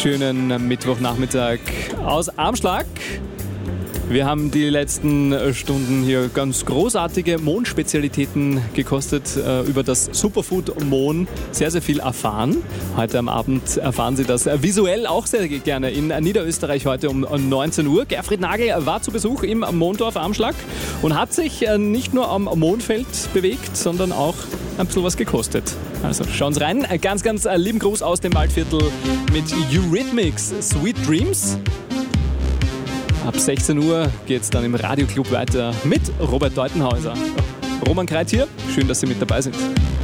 schönen Mittwochnachmittag aus Armschlag. Wir haben die letzten Stunden hier ganz großartige Mohn-Spezialitäten gekostet, über das Superfood Mohn sehr, sehr viel erfahren. Heute am Abend erfahren Sie das visuell auch sehr gerne in Niederösterreich heute um 19 Uhr. Gerfried Nagel war zu Besuch im Mohndorf Armschlag und hat sich nicht nur am Mohnfeld bewegt, sondern auch ein bisschen was gekostet. Also schauen Sie rein. Ganz, ganz lieben Gruß aus dem Waldviertel mit Eurythmics Sweet Dreams. Ab 16 Uhr geht es dann im Radioclub weiter mit Robert Deutenhauser. Roman Kreit hier, schön, dass Sie mit dabei sind.